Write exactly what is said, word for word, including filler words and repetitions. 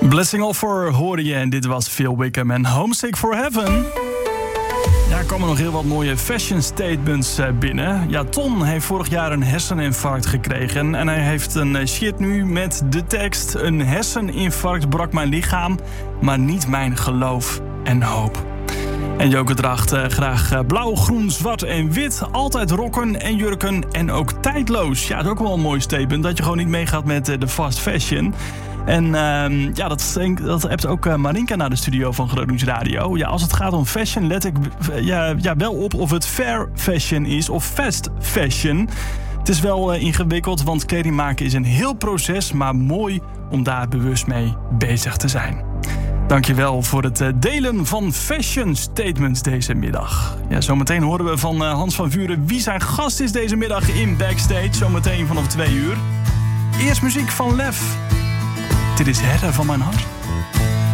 Blessing Offer hoorde je en dit was Phil Wickham en Homesick for Heaven. Ja, er komen nog heel wat mooie fashion statements binnen. Ja, Ton heeft vorig jaar een herseninfarct gekregen en hij heeft een shirt nu met de tekst: een herseninfarct brak mijn lichaam, maar niet mijn geloof en hoop. En Joke draagt uh, graag uh, blauw, groen, zwart en wit. Altijd rokken en jurken en ook tijdloos. Ja, dat is ook wel een mooi statement, dat je gewoon niet meegaat met uh, de fast fashion. En uh, ja, dat, dat hebt ook uh, Marinka naar de studio van Groot Nieuws Radio. Ja, als het gaat om fashion, let ik uh, ja, ja, wel op of het fair fashion is of fast fashion. Het is wel uh, ingewikkeld, want kleding maken is een heel proces, maar mooi om daar bewust mee bezig te zijn. Dankjewel voor het delen van fashion statements deze middag. Ja, zometeen horen we van Hans van Vuren wie zijn gast is deze middag in Backstage. Zometeen vanaf twee uur. Eerst muziek van Lef. Dit is Herder van mijn hart.